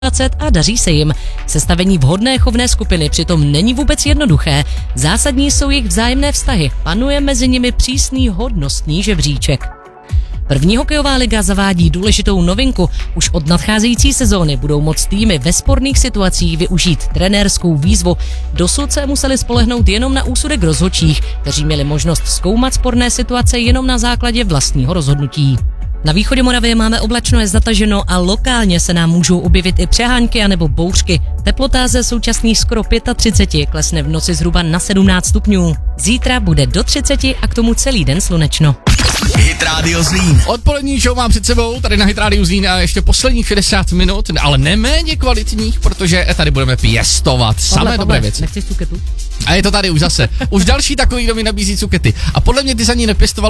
a daří se jim. Sestavení vhodné chovné skupiny přitom není vůbec jednoduché. Zásadní jsou jejich vzájemné vztahy. Panuje mezi nimi přísný hodnostní žebříček. První hokejová liga zavádí důležitou novinku. Už od nadcházející sezóny budou moct týmy ve sporných situacích využít trenérskou výzvu. Dosud se museli spolehnout jenom na úsudek rozhodčích, kteří měli možnost zkoumat sporné situace jenom na základě vlastního rozhodnutí. Na východě Moravy máme oblačno je zataženo a lokálně se nám můžou objevit i přehánky anebo bouřky. Teplota ze současných skoro 35 klesne v noci zhruba na 17 stupňů. Zítra bude do 30 a k tomu celý den slunečno. Hit Radio Zlín. Odpolední show mám před sebou, tady na Hit Radio Zlín a ještě posledních 60 minut, ale neméně kvalitních, protože tady budeme pěstovat samé dobré věci. Nechceš cuketu? A je to tady už zase. Už další takový, kdo mi nabízí cukety. A podle mě ty za ní nepěstoval